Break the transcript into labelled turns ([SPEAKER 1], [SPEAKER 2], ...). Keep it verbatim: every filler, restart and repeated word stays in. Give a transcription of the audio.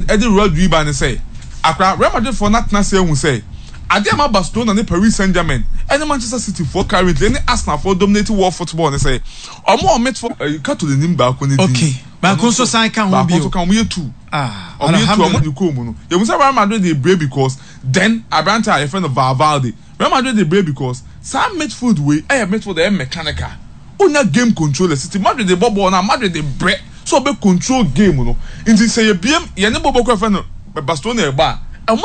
[SPEAKER 1] Eddie Rodri ban say akra Real Madrid for not na say hu say ade ama Barcelona ne Paris Saint-Germain and Manchester City for currently any Arsenal for dominating world football and say omo o met for cut to the nim back on
[SPEAKER 2] okay ba kon so sign kan ho bi
[SPEAKER 1] o kan we two
[SPEAKER 2] ah
[SPEAKER 1] o me two o mo ko mu no you must say Real Madrid dey brave because then Abranta a friend of Valverde Real Madrid dey brave because some midfield way eh midfield dey mechanical una game controller City Madrid dey ball na Madrid dey break so be control game no nti say ye biem ye ne bobo ko fa no Barcelona e ba